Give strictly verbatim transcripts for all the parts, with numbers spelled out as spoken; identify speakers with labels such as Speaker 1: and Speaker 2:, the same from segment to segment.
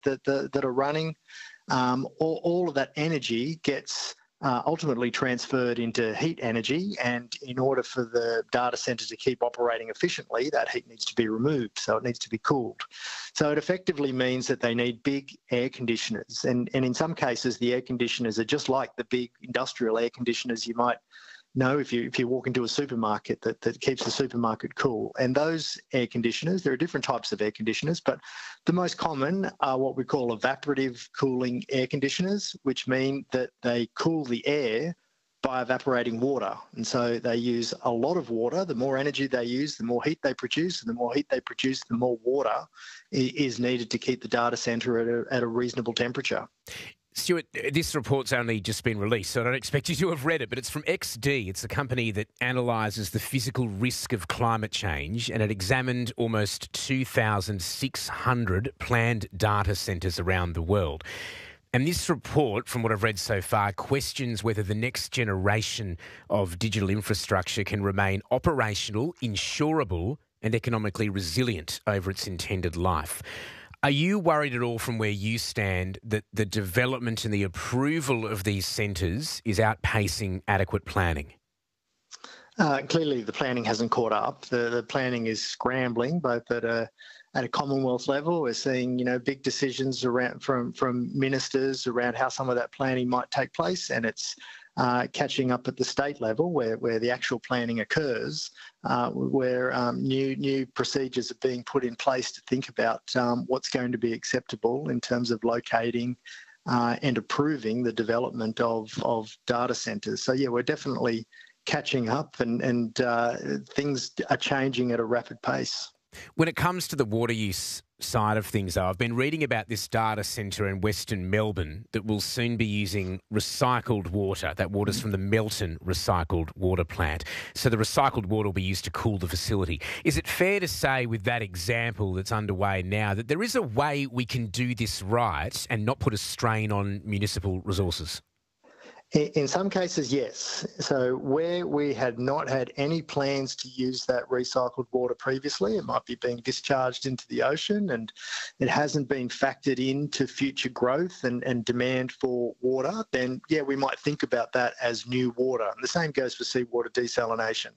Speaker 1: that, that, that are running, um, all, all of that energy gets uh, ultimately transferred into heat energy. And in order for the data centre to keep operating efficiently, that heat needs to be removed. So it needs to be cooled. So it effectively means that they need big air conditioners. And, and in some cases, the air conditioners are just like the big industrial air conditioners you might know if you if you walk into a supermarket that, that keeps the supermarket cool. And those air conditioners, there are different types of air conditioners, but the most common are what we call evaporative cooling air conditioners, which mean that they cool the air by evaporating water. And so they use a lot of water. The more energy they use, the more heat they produce, and the more heat they produce, the more water is needed to keep the data centre at a, at a reasonable temperature.
Speaker 2: Stuart, this report's only just been released, so I don't expect you to have read it, but it's from X D. It's a company that analyses the physical risk of climate change, and it examined almost two thousand six hundred planned data centres around the world. And this report, from what I've read so far, questions whether the next generation of digital infrastructure can remain operational, insurable, and economically resilient over its intended life. Are you worried at all from where you stand that the development and the approval of these centres is outpacing adequate planning?
Speaker 1: Uh, clearly, the planning hasn't caught up. The, the planning is scrambling, both at a at a Commonwealth level. We're seeing, you know, big decisions around from from ministers around how some of that planning might take place, and it's uh, catching up at the state level where, where the actual planning occurs, uh, where um, new new procedures are being put in place to think about um, what's going to be acceptable in terms of locating uh, and approving the development of, of data centres. So, yeah, we're definitely catching up, and, and uh, things are changing at a rapid pace.
Speaker 2: When it comes to the water use side of things, though, I've been reading about this data centre in Western Melbourne that will soon be using recycled water. That water's from the Melton Recycled Water Plant. So the recycled water will be used to cool the facility. Is it fair to say, with that example that's underway now, that there is a way we can do this right and not put a strain on municipal resources?
Speaker 1: In some cases, yes. So where we had not had any plans to use that recycled water previously, it might be being discharged into the ocean and it hasn't been factored into future growth and, and demand for water, then, yeah, we might think about that as new water. And the same goes for seawater desalination,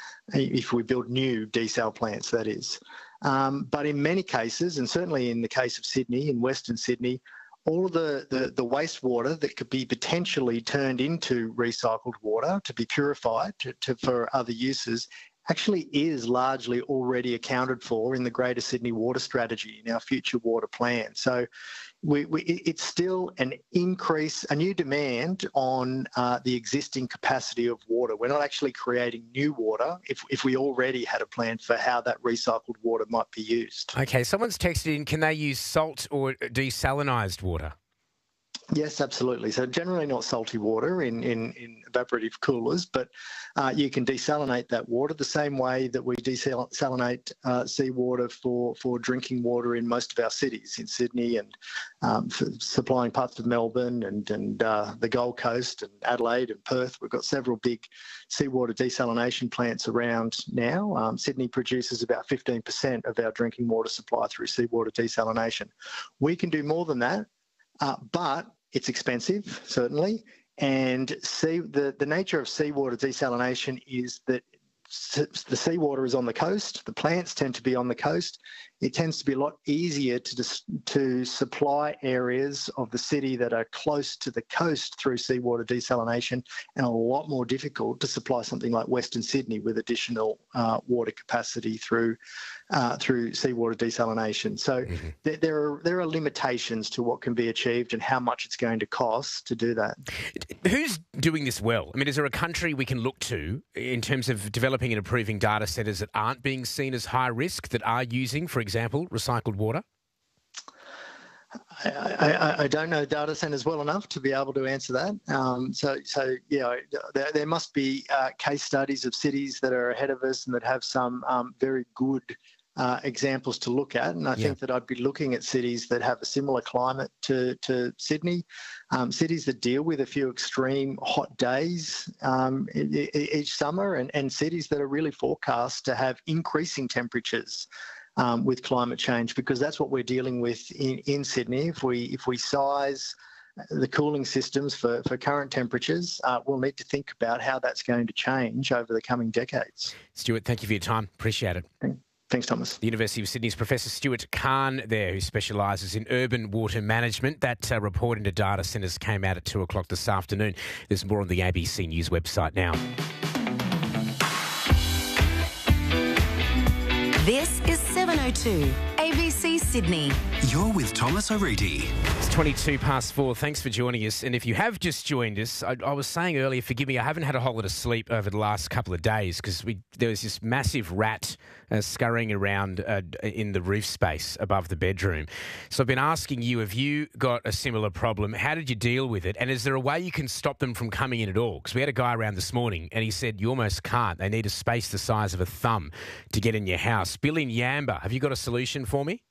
Speaker 1: if we build new desal plants, that is. Um, but in many cases, and certainly in the case of Sydney, in Western Sydney, all of the, the, the wastewater that could be potentially turned into recycled water to be purified to, to, for other uses actually is largely already accounted for in the Greater Sydney Water Strategy, in our future water plan. So we, we, it's still an increase, a new demand on uh, the existing capacity of water. We're not actually creating new water if, if we already had a plan for how that recycled water might be used.
Speaker 2: Okay, someone's texted in, can they use salt or desalinised water?
Speaker 1: Yes, absolutely. So generally not salty water in, in, in evaporative coolers, but uh, you can desalinate that water the same way that we desalinate uh, seawater for, for drinking water in most of our cities, in Sydney and um, for supplying parts of Melbourne and, and uh, the Gold Coast and Adelaide and Perth. We've got several big seawater desalination plants around now. Um, Sydney produces about fifteen percent of our drinking water supply through seawater desalination. We can do more than that, uh, but it's expensive, certainly, and sea, the, the nature of seawater desalination is that the seawater is on the coast, the plants tend to be on the coast. It tends to be a lot easier to dis, to supply areas of the city that are close to the coast through seawater desalination, and a lot more difficult to supply something like Western Sydney with additional uh, water capacity through uh, through seawater desalination. So mm-hmm. there, there are there are limitations to what can be achieved and how much it's going to cost to do that.
Speaker 2: Who's doing this well? I mean, is there a country we can look to in terms of developing and improving data centres that aren't being seen as high risk, that are using, for example, recycled water?
Speaker 1: I, I, I don't know data centres well enough to be able to answer that. Um, so, so yeah, there, there must be uh, case studies of cities that are ahead of us and that have some um, very good uh, examples to look at. And I yeah. think that I'd be looking at cities that have a similar climate to, to Sydney, um, cities that deal with a few extreme hot days um, each summer, and, and cities that are really forecast to have increasing temperatures um, with climate change, because that's what we're dealing with in, in Sydney. If we if we size the cooling systems for, for current temperatures, uh, we'll need to think about how that's going to change over the coming decades.
Speaker 2: Stuart, thank you for your time. Appreciate it.
Speaker 1: Thanks, Thomas.
Speaker 2: The University of Sydney's Professor Stuart Kahn there, who specialises in urban water management. That uh, report into data centres came out at two o'clock this afternoon. There's more on the A B C News website now.
Speaker 3: This is seven oh two, A B C Sydney.
Speaker 4: You're with Thomas O'Reilly.
Speaker 2: It's twenty-two past four. Thanks for joining us. And if you have just joined us, I, I was saying earlier, forgive me, I haven't had a whole lot of sleep over the last couple of days because we there was this massive rat uh, scurrying around uh, in the roof space above the bedroom. So I've been asking you, have you got a similar problem? How did you deal with it? And is there a way you can stop them from coming in at all? Because we had a guy around this morning and he said you almost can't. They need a space the size of a thumb to get in your house. Bill in Yamba, have you got a solution for me?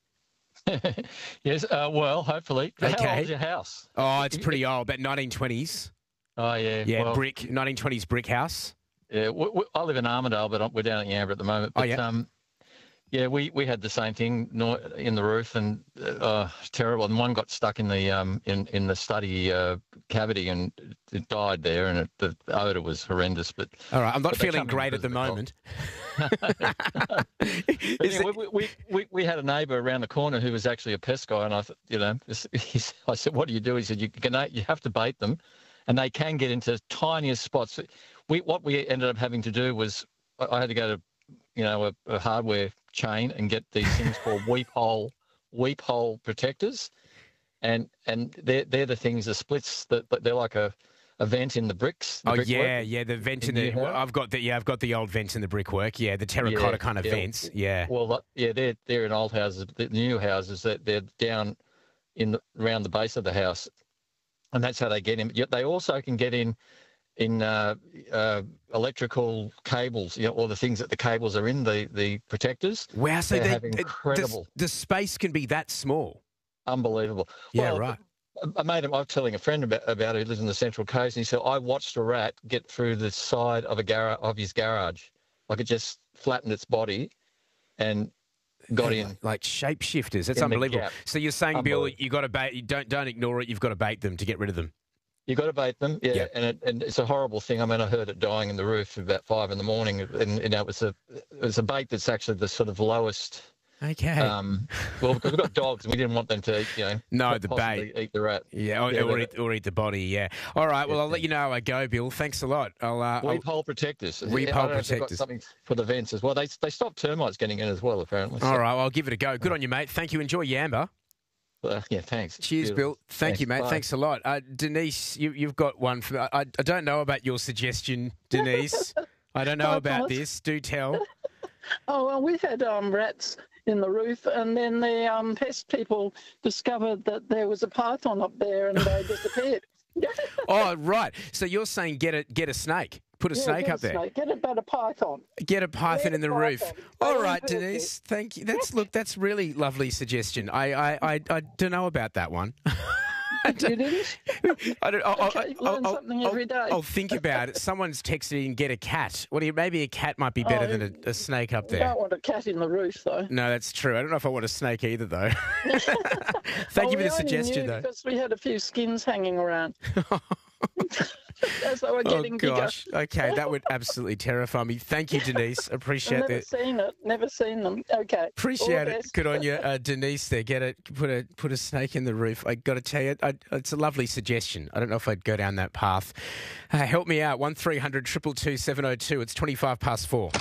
Speaker 5: Yes, uh, well, hopefully.
Speaker 2: Okay.
Speaker 5: How old's your house?
Speaker 2: Oh, it's pretty old, about nineteen twenties.
Speaker 5: Oh, yeah.
Speaker 2: Yeah,
Speaker 5: well,
Speaker 2: brick, nineteen twenties brick house.
Speaker 5: Yeah, we, we, I live in Armidale, but we're down at Yamba at the moment. But,
Speaker 2: Oh, yeah.
Speaker 5: Um, yeah, we, we had the same thing no- in the roof, and uh, terrible. And one got stuck in the um in, in the study uh, cavity, and it died there, and it, the odour was horrendous. But
Speaker 2: All right, I'm not
Speaker 5: but they
Speaker 2: feeling
Speaker 5: come in
Speaker 2: great at the
Speaker 5: because of
Speaker 2: moment.
Speaker 5: But
Speaker 2: Is
Speaker 5: anyway,
Speaker 2: it-
Speaker 5: we, we, we, we had a neighbour around the corner who was actually a pest guy, and I, th- you know, he's, I said, "What do you do?" He said, "You can you have to bait them, and they can get into tiniest spots." We what we ended up having to do was I I had to go to, you know, a, a hardware chain and get these things called weep hole weep hole protectors, and and they're they're the things, the splits that but they're like a, a vent in the bricks. The
Speaker 2: Oh
Speaker 5: brickwork.
Speaker 2: yeah, yeah, the vent in
Speaker 5: In
Speaker 2: the.
Speaker 5: your
Speaker 2: well,
Speaker 5: house?
Speaker 2: I've got the yeah, I've got the old vents in the brickwork. Yeah, the terracotta
Speaker 5: Yeah,
Speaker 2: kind of
Speaker 5: yeah.
Speaker 2: vents. Yeah.
Speaker 5: Well, that- yeah, they're they're in old houses. The new houses, that they're down in the, around the base of the house, and that's how they get in. Yet they also can get in in uh, uh, electrical cables, you know, all the things that the cables are in the the protectors.
Speaker 2: Wow, so
Speaker 5: They
Speaker 2: they,
Speaker 5: have
Speaker 2: it- the-
Speaker 5: incredible-
Speaker 2: The, space can be that small.
Speaker 5: Unbelievable.
Speaker 2: Yeah,
Speaker 5: Well,
Speaker 2: right.
Speaker 5: I made him. I was telling a friend about about it who lives in the Central Coast, and he said I watched a rat get through the side of a gar- of his garage, like it just flattened its body, and got in.
Speaker 2: Like shapeshifters. That's
Speaker 5: in the
Speaker 2: unbelievable.
Speaker 5: gap.
Speaker 2: So you're saying, Bill,
Speaker 5: Unbelievable.
Speaker 2: you got to bait. You don't don't ignore it. You've got to bait them to get rid of them.
Speaker 5: You got to bait them, yeah,
Speaker 2: Yep.
Speaker 5: and it, and it's a horrible thing. I mean, I heard it dying in the roof about five in the morning, and you know, it was a it was a bait that's actually the sort of lowest.
Speaker 2: Okay.
Speaker 5: Um, well, because we've got dogs, and we didn't want them to, you know,
Speaker 2: No, the
Speaker 5: possibly eat the rat.
Speaker 2: yeah, or,
Speaker 5: yeah,
Speaker 2: or,
Speaker 5: the-
Speaker 2: eat, or eat the body. Yeah. All right. Well,
Speaker 5: Yeah,
Speaker 2: I'll let you know how I go, Bill. Thanks a lot. I'll. Uh, I'll
Speaker 5: Weep hole protectors.
Speaker 2: Weep
Speaker 5: I
Speaker 2: hole
Speaker 5: don't know if they've got
Speaker 2: protectors.
Speaker 5: something for the vents as well. They they stop termites getting in as well, apparently.
Speaker 2: all right. Well, I'll give it a go. Good on you, mate. Thank you. Enjoy Yamba.
Speaker 5: Uh, yeah, thanks.
Speaker 2: Cheers,
Speaker 5: Beautiful.
Speaker 2: Bill. Thank you, mate.
Speaker 5: Bye.
Speaker 2: Thanks a lot. Uh, Denise, you, you've got one for. I, I don't know about your suggestion, Denise. I don't know
Speaker 6: Hi,
Speaker 2: about
Speaker 6: Thomas.
Speaker 2: this. Do tell.
Speaker 6: Oh, well, we had um, rats in the roof, and then the um, pest people discovered that there was a python up there, and they disappeared.
Speaker 2: Oh, right. So you're saying get a get a snake, put a
Speaker 6: Yeah,
Speaker 2: snake
Speaker 6: get a
Speaker 2: up there,
Speaker 6: snake, Get about a python.
Speaker 2: get a python
Speaker 6: Get a
Speaker 2: in the roof.
Speaker 6: python.
Speaker 2: All
Speaker 6: They
Speaker 2: right,
Speaker 6: won't hurt
Speaker 2: Denise. Thank you. That's look. That's really lovely suggestion. I I I, I don't know about that one.
Speaker 6: You didn't?
Speaker 2: I don't, I'll,
Speaker 6: Okay,
Speaker 2: I'll-
Speaker 6: learn
Speaker 2: I'll-
Speaker 6: something
Speaker 2: I'll-
Speaker 6: every day.
Speaker 2: I'll think about it. Someone's texted in, get a cat. What do you? Maybe a cat might be better
Speaker 6: Oh,
Speaker 2: than a, a snake up
Speaker 6: You
Speaker 2: there.
Speaker 6: don't want a cat in the roof, though.
Speaker 2: No, that's true. I don't know if I want a snake either, though. Thank
Speaker 6: Oh,
Speaker 2: you for
Speaker 6: we
Speaker 2: the
Speaker 6: only
Speaker 2: suggestion,
Speaker 6: knew
Speaker 2: though.
Speaker 6: because we had a few skins hanging around. As they were
Speaker 2: Oh
Speaker 6: getting
Speaker 2: gosh.
Speaker 6: bigger.
Speaker 2: Okay, that would absolutely terrify me. Thank you, Denise.
Speaker 6: I've
Speaker 2: Appreciate
Speaker 6: never
Speaker 2: that.
Speaker 6: seen it. Never seen them. Okay. All
Speaker 2: Appreciate
Speaker 6: the
Speaker 2: it.
Speaker 6: best.
Speaker 2: Good on you, uh, Denise. There, get it. Put a put a snake in the roof. I got to tell you, I, it's a lovely suggestion. I don't know if I'd go down that path. Uh, help me out. One three hundred two two two seven oh two. It's twenty five past four.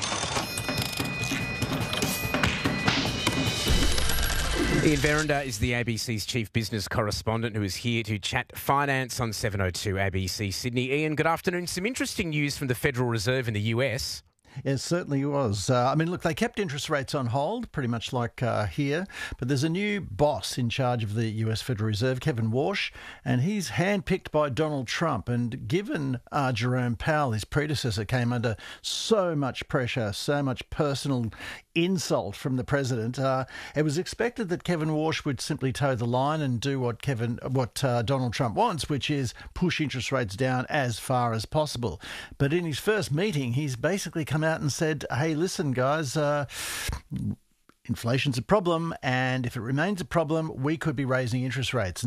Speaker 2: Ian Verrinder is the A B C's chief business correspondent who is here to chat finance on seven oh two A B C Sydney. Ian, good afternoon. Some interesting news from the Federal Reserve in the U S.
Speaker 7: It certainly was. Uh, I mean, look, they kept interest rates on hold, pretty much like uh, here, but there's a new boss in charge of the U S Federal Reserve, Kevin Warsh, and he's handpicked by Donald Trump. And given uh, Jerome Powell, his predecessor, came under so much pressure, so much personal insult from the president, uh, it was expected that Kevin Warsh would simply toe the line and do what Kevin, what uh, Donald Trump wants, which is push interest rates down as far as possible. But in his first meeting, he's basically come out and said, hey, listen, guys, uh, inflation's a problem, and if it remains a problem, we could be raising interest rates.